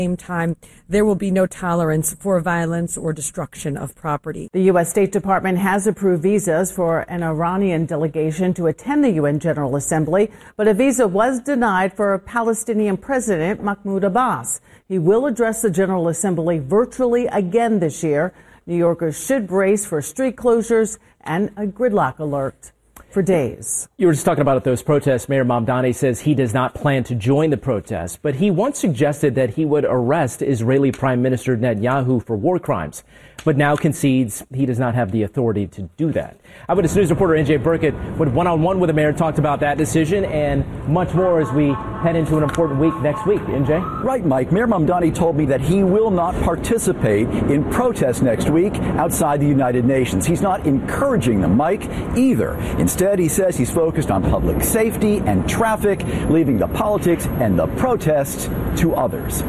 Same time, there will be no tolerance for violence or destruction of property. The U.S. State Department has approved visas for an Iranian delegation to attend the UN General Assembly, but a visa was denied for Palestinian President Mahmoud Abbas. He will address the General Assembly virtually again this year. New Yorkers should brace for street closures and a gridlock alert for days. You were just talking about those protests. Mayor Mamdani says he does not plan to join the protests, but he once suggested that he would arrest Israeli Prime Minister Netanyahu for war crimes, but now concedes he does not have the authority to do that. Eyewitness News reporter NJ Burkett went one-on-one with the mayor, talked about that decision and much more as we head into an important week next week. NJ? Right, Mike. Mayor Mamdani told me that he will not participate in protests next week outside the United Nations. He's not encouraging them, Mike, either. Instead, he says he's focused on public safety and traffic, leaving the politics and the protests to others.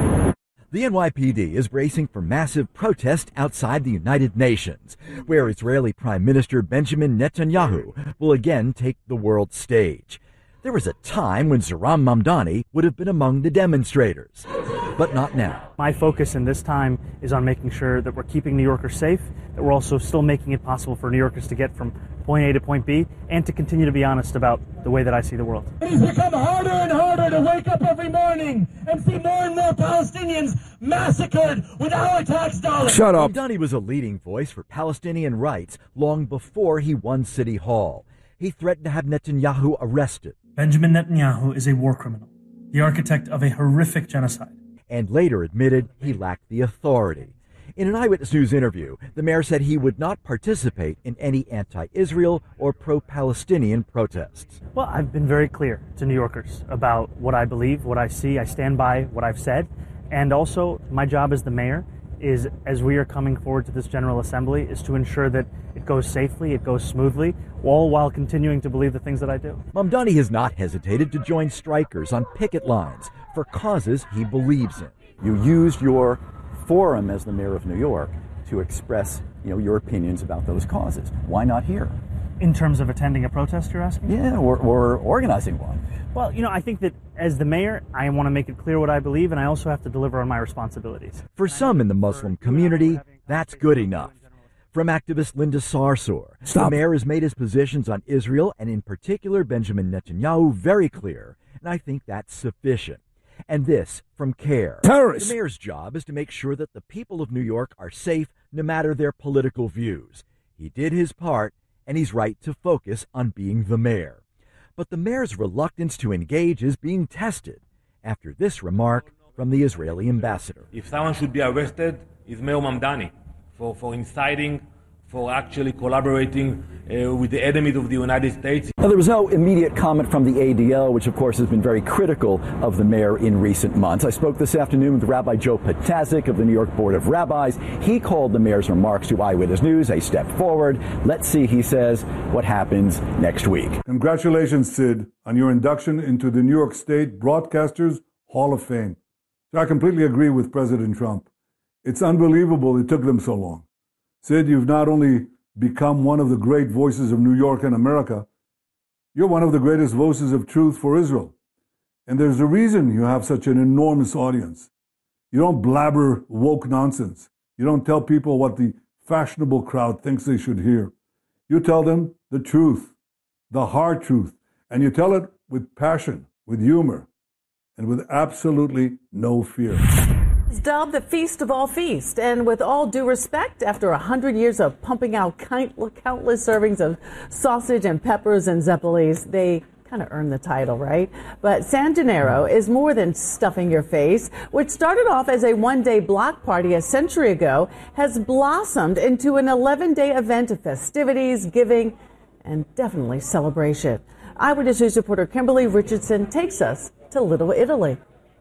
The NYPD is bracing for massive protest outside the United Nations, where Israeli Prime Minister Benjamin Netanyahu will again take the world stage. There was a time when Zohran Mamdani would have been among the demonstrators, but not now. My focus in this time is on making sure that we're keeping New Yorkers safe, that we're also still making it possible for New Yorkers to get from point A to point B, and to continue to be honest about the way that I see the world. It has become harder and harder to wake up every morning and see more and more Palestinians massacred with our tax dollars. Shut up. Mamdani was a leading voice for Palestinian rights long before he won City Hall. He threatened to have Netanyahu arrested. Benjamin Netanyahu is a war criminal, the architect of a horrific genocide. And later admitted he lacked the authority. In an Eyewitness News interview, the mayor said he would not participate in any anti-Israel or pro-Palestinian protests. Well, I've been very clear to New Yorkers about what I believe, what I see. I stand by what I've said. And also, my job as the mayor is, as we are coming forward to this General Assembly, is to ensure that it goes safely, it goes smoothly, all while continuing to believe the things that I do. Mamdani has not hesitated to join strikers on picket lines for causes he believes in. You used your forum as the mayor of New York to express, your opinions about those causes. Why not here? In terms of attending a protest, you're asking? Yeah, or organizing one. Well, I think that as the mayor, I want to make it clear what I believe, and I also have to deliver on my responsibilities. For some in the Muslim community, that's good enough. From activist Linda Sarsour, the mayor has made his positions on Israel and in particular Benjamin Netanyahu very clear, and I think that's sufficient. And this from CARE. Terrorists. The mayor's job is to make sure that the people of New York are safe no matter their political views. He did his part, and he's right to focus on being the mayor. But the mayor's reluctance to engage is being tested after this remark from the Israeli ambassador. If someone should be arrested, it's Mayor Mamdani for inciting, for actually collaborating with the enemies of the United States. Now, there was no immediate comment from the ADL, which of course has been very critical of the mayor in recent months. I spoke this afternoon with Rabbi Joe Potazik of the New York Board of Rabbis. He called the mayor's remarks to Eyewitness News a step forward. Let's see, he says, what happens next week. Congratulations, Sid, on your induction into the New York State Broadcasters Hall of Fame. So I completely agree with President Trump. It's unbelievable it took them so long. Sid, you've not only become one of the great voices of New York and America, you're one of the greatest voices of truth for Israel. And there's a reason you have such an enormous audience. You don't blabber woke nonsense. You don't tell people what the fashionable crowd thinks they should hear. You tell them the truth, the hard truth, and you tell it with passion, with humor, and with absolutely no fear. It's dubbed the Feast of All Feasts, and with all due respect, after 100 years of pumping out countless servings of sausage and peppers and zeppelis, they kind of earned the title, right? But San Gennaro is more than stuffing your face. Which started off as a one-day block party a century ago has blossomed into an 11-day event of festivities, giving, and definitely celebration. Eyewitness News reporter Kimberly Richardson takes us to Little Italy.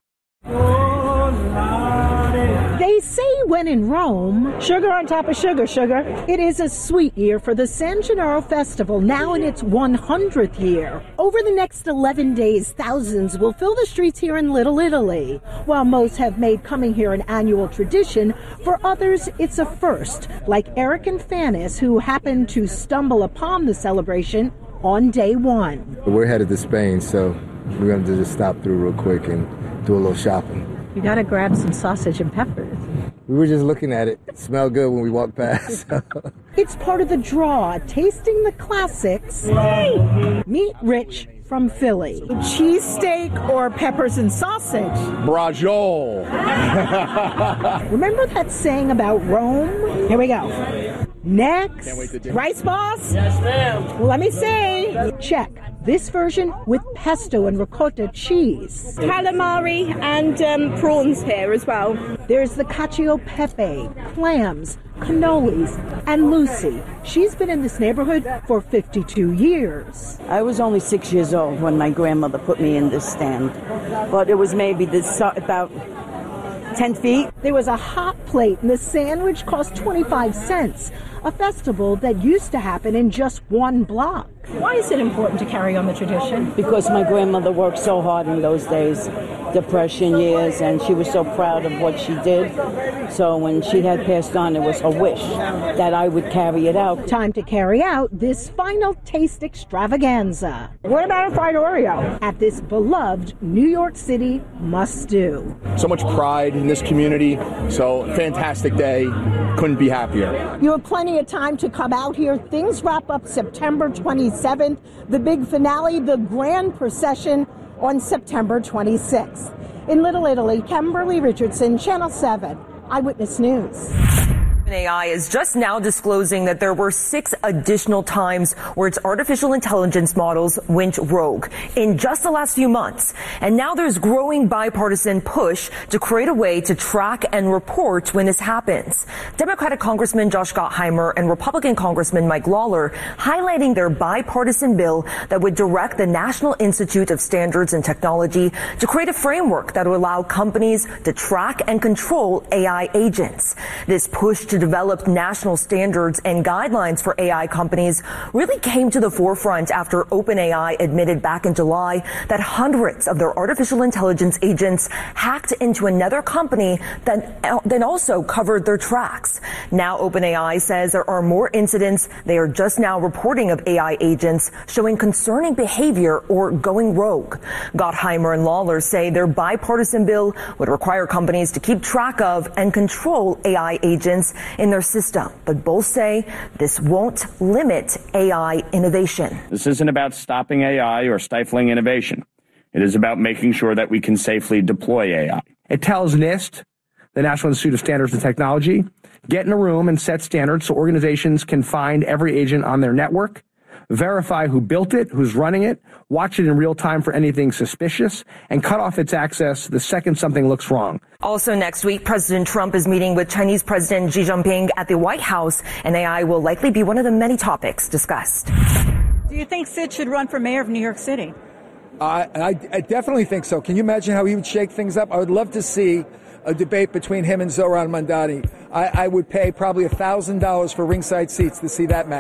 They say when in Rome, sugar on top of sugar, sugar. It is a sweet year for the San Gennaro Festival, now in its 100th year. Over the next 11 days, thousands will fill the streets here in Little Italy. While most have made coming here an annual tradition, for others it's a first, like Eric and Fanis, who happened to stumble upon the celebration on day one. We're headed to Spain, so we're going to just stop through real quick and do a little shopping. You got to grab some sausage and peppers. We were just looking at it. It smelled good when we walked past. It's part of the draw, tasting the classics. Meet Rich from Philly. Cheesesteak or peppers and sausage? Brajol. Remember that saying about Rome? Here we go. Next. Rice balls? Yes, ma'am. Well, let me say. Check. This version with pesto and ricotta cheese. Calamari and prawns here as well. There's the cacio e pepe, clams, cannolis, and Lucy. She's been in this neighborhood for 52 years. I was only 6 years old when my grandmother put me in this stand, but it was maybe about 10 feet. There was a hot plate and the sandwich cost 25 cents. A festival that used to happen in just one block. Why is it important to carry on the tradition? Because my grandmother worked so hard in those days, Depression years, and she was so proud of what she did. So when she had passed on, it was her wish that I would carry it out. Time to carry out this final taste extravaganza. What about a fried Oreo? At this beloved New York City must-do. So much pride in this community. So fantastic day. Couldn't be happier. You have plenty of time to come out here. Things wrap up September 27th. The big finale, the grand procession, on September 26th. In Little Italy, Kimberly Richardson, Channel 7, Eyewitness News. OpenAI is just now disclosing that there were 6 additional times where its artificial intelligence models went rogue in just the last few months. And now there's growing bipartisan push to create a way to track and report when this happens. Democratic Congressman Josh Gottheimer and Republican Congressman Mike Lawler highlighting their bipartisan bill that would direct the National Institute of Standards and Technology to create a framework that would allow companies to track and control AI agents. This push to develop national standards and guidelines for AI companies really came to the forefront after OpenAI admitted back in July that hundreds of their artificial intelligence agents hacked into another company that then also covered their tracks. Now OpenAI says there are more incidents they are just now reporting of AI agents showing concerning behavior or going rogue. Gottheimer and Lawler say their bipartisan bill would require companies to keep track of and control AI agents in their system, but both say this won't limit AI innovation. This isn't about stopping AI or stifling innovation. It is about making sure that we can safely deploy AI. It tells NIST, the National Institute of Standards and Technology, get in a room and set standards so organizations can find every agent on their network, verify who built it, who's running it, watch it in real time for anything suspicious, and cut off its access the second something looks wrong. Also next week, President Trump is meeting with Chinese President Xi Jinping at the White House, and AI will likely be one of the many topics discussed. Do you think Sid should run for mayor of New York City? I definitely think so. Can you imagine how he would shake things up? I would love to see a debate between him and Zohran Mamdani. I would pay probably $1,000 for ringside seats to see that match.